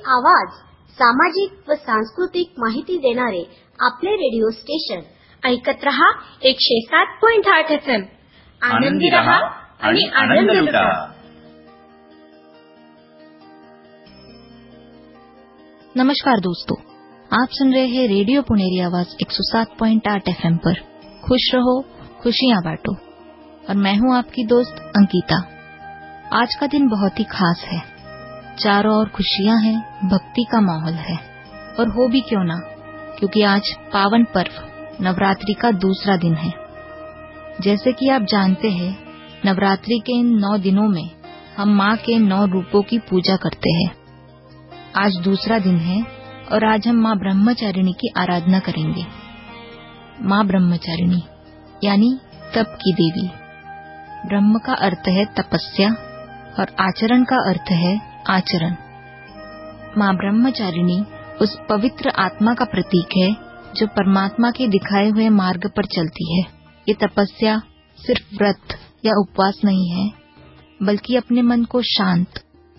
आवाज, सामाजिक व सांस्कृतिक माहिती देणारे आपले रेडिओ स्टेशन ऐकत रहा 107.8 FM. आनंदी रहा आणि आनंद लुटा. नमस्कार दोस्तों, आप सुन रहे हैं रेडियो पुनेरी आवाज 107.8 FM पर. खुश रहो, खुशियां बांटो. और मैं हूं आपकी दोस्त अंकिता. आज का दिन बहुत ही खास है. चारों ओर खुशियां हैं, भक्ति का माहौल है. और हो भी क्यों ना, क्योंकि आज पावन पर्व नवरात्रि का दूसरा दिन है. जैसे कि आप जानते हैं, नवरात्रि के इन 9 दिनों में हम माँ के 9 रूपों की पूजा करते हैं. आज दूसरा दिन है और आज हम माँ ब्रह्मचारिणी की आराधना करेंगे. माँ ब्रह्मचारिणी यानी तप की देवी. ब्रह्म का अर्थ है तपस्या और आचरण का अर्थ है आचरण. माँ ब्रह्मचारिणी उस पवित्र आत्मा का प्रतीक है जो परमात्मा के दिखाए हुए मार्ग पर चलती है. ये तपस्या सिर्फ व्रत या उपवास नहीं है, बल्कि अपने मन को शांत,